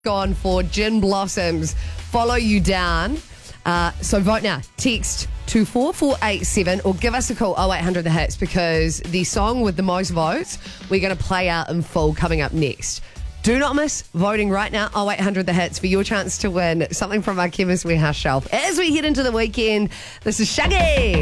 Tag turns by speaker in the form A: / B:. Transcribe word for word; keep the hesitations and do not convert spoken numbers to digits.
A: Gone for Gin Blossoms. Follow You Down. Uh, so vote now. Text two four four eight seven or give us a call oh eight hundred the hits because the song with the most votes we're going to play out in full coming up next. Do not miss voting right now. oh eight hundred the hits for your chance to win something from our Chemist Warehouse shelf. As we head into the weekend, this is Shaggy.